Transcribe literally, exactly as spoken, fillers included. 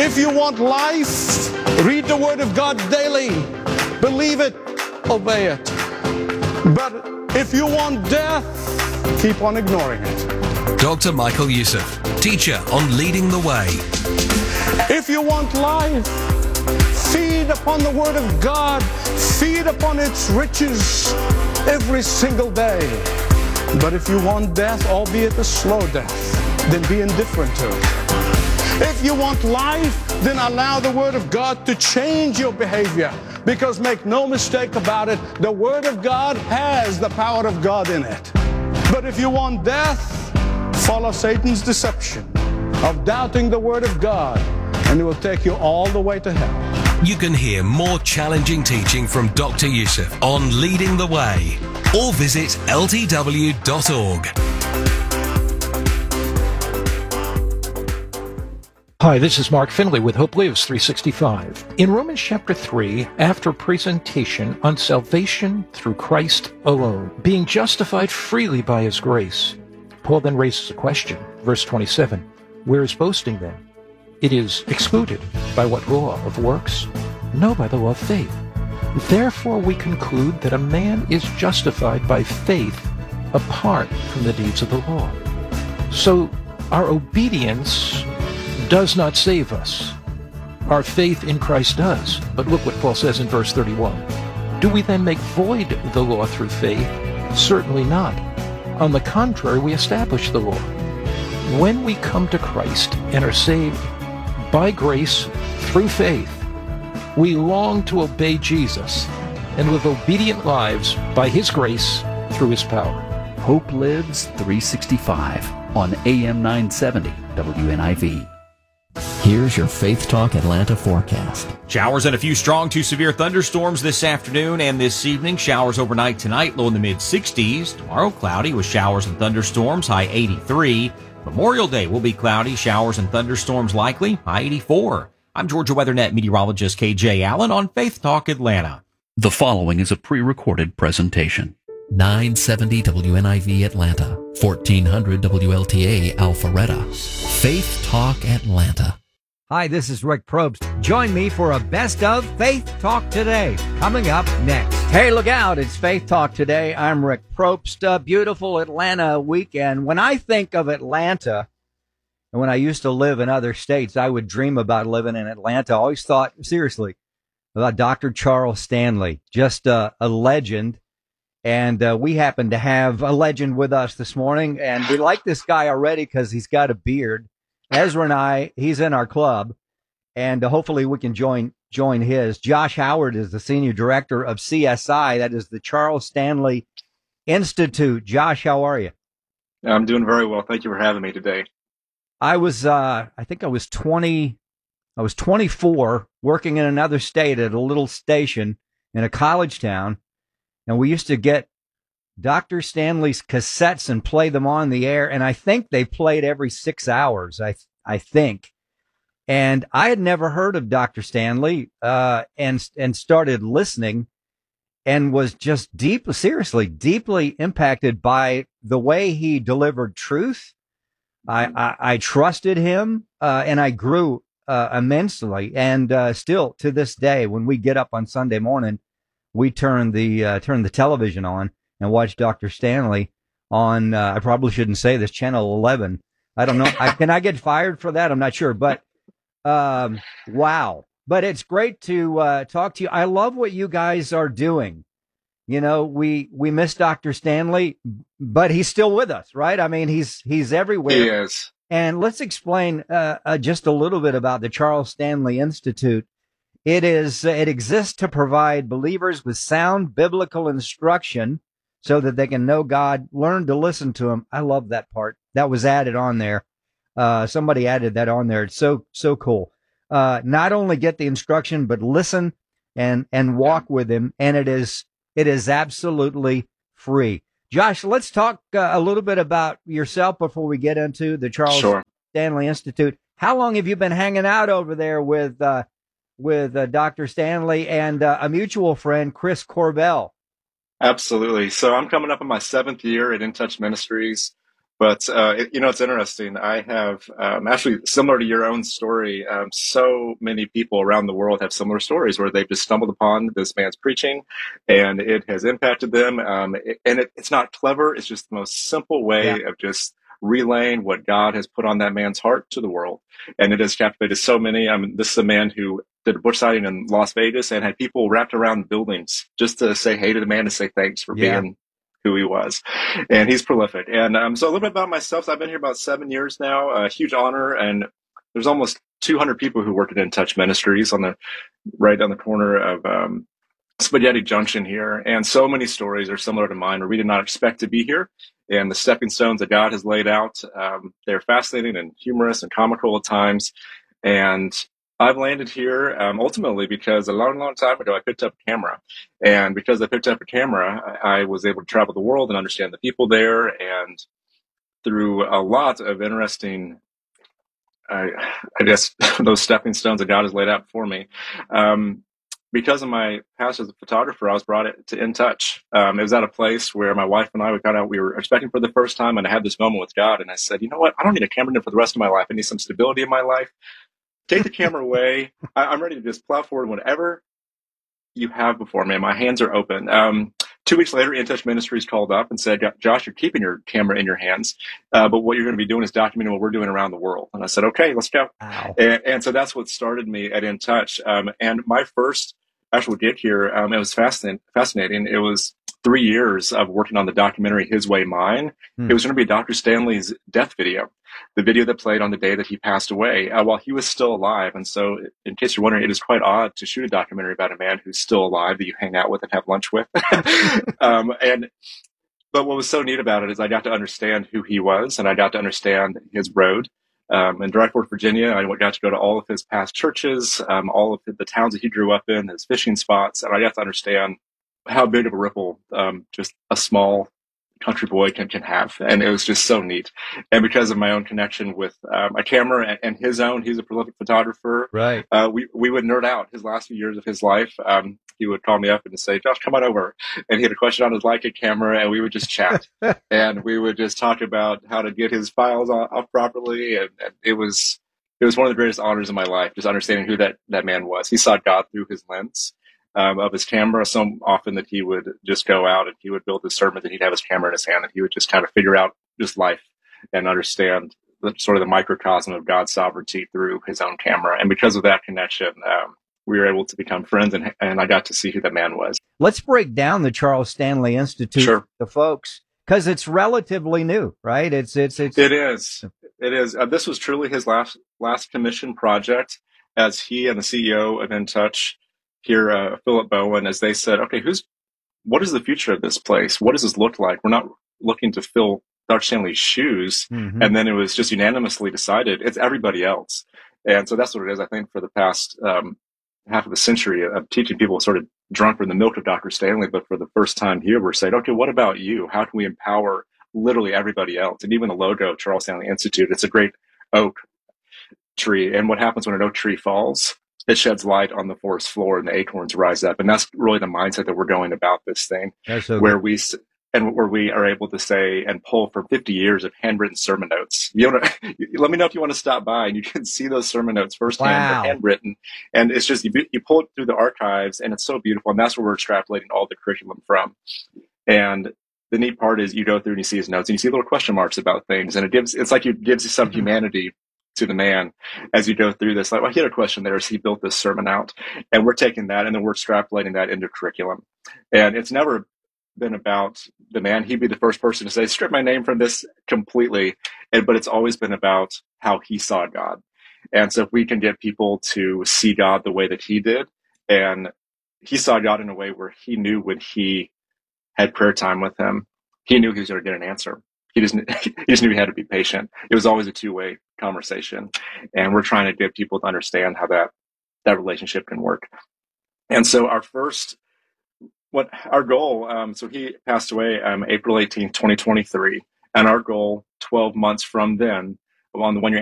If you want life, read the Word of God daily. Believe it, obey it. But if you want death, keep on ignoring it. Doctor Michael Youssef, teacher on Leading the Way. If you want life, feed upon the Word of God. Feed upon its riches every single day. But if you want death, albeit a slow death, then be indifferent to it. If you want life, then allow the Word of God to change your behavior. Because make no mistake about it, the Word of God has the power of God in it. But if you want death, follow Satan's deception of doubting the Word of God, and it will take you all the way to hell. You can hear more challenging teaching from Doctor Youssef on Leading the Way, or visit L T W dot org. Hi, this is Mark Finley with Hope Lives three sixty-five. In Romans chapter three, after presentation on salvation through Christ alone, being justified freely by his grace, Paul then raises a question. Verse twenty-seven, where is boasting then? It is excluded. By what law? Of works? No, by the law of faith. Therefore we conclude that a man is justified by faith apart from the deeds of the law. So our obedience does not save us. Our faith in Christ does. But look what Paul says in verse thirty-one. Do we then make void the law through faith? Certainly not. On the contrary, we establish the law. When we come to Christ and are saved by grace through faith, we long to obey Jesus and live obedient lives by his grace through his power. Hope Lives three sixty-five on A M nine seventy W N I V. Here's your Faith Talk Atlanta forecast. Showers and a few strong to severe thunderstorms this afternoon and this evening. Showers overnight tonight, low in the mid sixties. Tomorrow, cloudy with showers and thunderstorms, high eighty-three. Memorial Day will be cloudy, showers and thunderstorms likely, high eighty-four. I'm Georgia WeatherNet meteorologist K J Allen on Faith Talk Atlanta. The following is a pre-recorded presentation. nine seventy W N I V Atlanta, fourteen hundred W L T A Alpharetta. Faith Talk Atlanta. Hi, this is Rick Probst. Join me for a Best of Faith Talk Today, coming up next. Hey, look out. It's Faith Talk Today. I'm Rick Probst. A beautiful Atlanta weekend. When I think of Atlanta, and when I used to live in other states, I would dream about living in Atlanta. I always thought, seriously, about Doctor Charles Stanley, just uh, a legend. And uh, we happen to have a legend with us this morning, and we like this guy already because he's got a beard. Ezra and I, he's in our club, and uh, hopefully we can join join his. Josh Howard is the senior director of C S I, that is the Charles Stanley Institute. Josh, how are you? I'm doing very well. Thank you for having me today. I was, uh, I think I was twenty, I was twenty-four, working in another state at a little station in a college town, and we used to get Doctor Stanley's cassettes and play them on the air. And I think they played every six hours, I I think. And I had never heard of Doctor Stanley, uh, and, and started listening and was just deep, seriously, deeply impacted by the way he delivered truth. I, I, I trusted him, uh, and I grew, uh, immensely. And, uh, still to this day, when we get up on Sunday morning, we turn the, uh, turn the television on and watch Doctor Stanley on, uh, I probably shouldn't say this, Channel eleven. I don't know. I, can I get fired for that? I'm not sure, but, um, wow. But it's great to, uh, talk to you. I love what you guys are doing. You know, we, we miss Doctor Stanley, but he's still with us, right? I mean, he's, he's everywhere. He is. And let's explain, uh, uh just a little bit about the Charles Stanley Institute. It is, uh, it exists to provide believers with sound biblical instruction so that they can know God, learn to listen to him. I love that part. That was added on there. Uh, somebody added that on there. It's so, so cool. Uh, not only get the instruction, but listen and, and walk with him. And it is, it is absolutely free. Josh, let's talk uh, a little bit about yourself before we get into the Charles Sure. Stanley Institute. How long have you been hanging out over there with, uh, with uh, Doctor Stanley and uh, a mutual friend, Chris Corbell? Absolutely. So I'm coming up on my seventh year at In Touch Ministries, But, uh, it, you know, it's interesting. I have, um, actually similar to your own story. Um, so many people around the world have similar stories where they've just stumbled upon this man's preaching and it has impacted them. Um, it, and it, it's not clever. It's just the most simple way yeah. of just relaying what God has put on that man's heart to the world. And it has captivated so many. I mean, this is a man who did a bush sighting in Las Vegas and had people wrapped around buildings just to say hey to the man, to say thanks for yeah. being who he was. And he's prolific. And um, so a little bit about myself. So I've been here about seven years now, a huge honor. And there's almost two hundred people who work at In Touch Ministries on the right on the corner of um, Spaghetti Junction here. And so many stories are similar to mine where we did not expect to be here. And the stepping stones that God has laid out, um, they're fascinating and humorous and comical at times. And I've landed here um, ultimately because a long, long time ago, I picked up a camera. And because I picked up a camera, I, I was able to travel the world and understand the people there. And through a lot of interesting, I, I guess, those stepping stones that God has laid out for me, um, because of my past as a photographer, I was brought to In Touch. Um, it was at a place where my wife and I, we got out, we were expecting for the first time, and I had this moment with God. And I said, you know what? I don't need a camera for the rest of my life. I need some stability in my life. Take the camera away. I, I'm ready to just plow forward whatever you have before me. My hands are open. Um, two weeks later, In Touch Ministries called up and said, Josh, you're keeping your camera in your hands, uh, but what you're going to be doing is documenting what we're doing around the world. And I said, okay, let's go. Wow. And, and so that's what started me at In Touch. Um, and my first actual gig here, um, it was fascinating. fascinating. It was three years of working on the documentary His Way, Mine. Hmm. It was going to be Doctor Stanley's death video, the video that played on the day that he passed away uh, while he was still alive. And so in case you're wondering, it is quite odd to shoot a documentary about a man who's still alive that you hang out with and have lunch with. um, and But what was so neat about it is I got to understand who he was, and I got to understand his road. Um, in Dry Fork, Virginia, I got to go to all of his past churches, um, all of the towns that he grew up in, his fishing spots, and I got to understand how big of a ripple um, just a small country boy can, can have. And it was just so neat. And because of my own connection with um, a camera and, and his own, he's a prolific photographer. Right. Uh, we, we would nerd out his last few years of his life. Um, he would call me up and say, Josh, come on over. And he had a question on his Leica camera, and we would just chat. And we would just talk about how to get his files off properly. And, and it was it was one of the greatest honors of my life, just understanding who that, that man was. He saw God through his lens. Um, of his camera, so often that he would just go out and he would build his sermon, and he'd have his camera in his hand, and he would just kind of figure out just life and understand the, sort of the microcosm of God's sovereignty through his own camera. And because of that connection, um, we were able to become friends, and, and I got to see who that man was. Let's break down the Charles Stanley Institute sure. for the folks, because it's relatively new, right? It's it's it's. It is. It is. Uh, this was truly his last last commission project, as he and the C E O of In Touch here, uh, Philip Bowen, as they said, okay, who's, what is the future of this place? What does this look like? We're not looking to fill Doctor Stanley's shoes. Mm-hmm. And then it was just unanimously decided it's everybody else. And so that's what it is, I think, for the past um, half of a century of teaching people sort of drunk from the milk of Doctor Stanley. But for the first time here, we're saying, okay, what about you? How can we empower literally everybody else? And even the logo, Charles Stanley Institute, it's a great oak tree. And what happens when an oak tree falls? It sheds light on the forest floor and the acorns rise up. And that's really the mindset that we're going about this thing, so where we and where we are able to say and pull from fifty years of handwritten sermon notes. You want to, let me know if you want to stop by and you can see those sermon notes firsthand. Wow. They're handwritten. And it's just, you, you pull it through the archives, and it's so beautiful. And that's where we're extrapolating all the curriculum from. And the neat part is you go through and you see his notes and you see little question marks about things. And it gives, it's like it gives you some humanity to the man as you go through this. Like, well, he had a question there as he built this sermon out, and we're taking that and then we're extrapolating that into curriculum. And it's never been about the man. He'd be the first person to say, strip my name from this completely. And, but it's always been about how he saw God. And so if we can get people to see God the way that he did, and he saw God in a way where he knew when he had prayer time with him, he knew he was going to get an answer. He just, he just knew he had to be patient. It was always a two-way conversation. And we're trying to get people to understand how that, that relationship can work. And so our first, what our goal, um, so he passed away um, April eighteenth, twenty twenty-three. And our goal twelve months from then, on the one year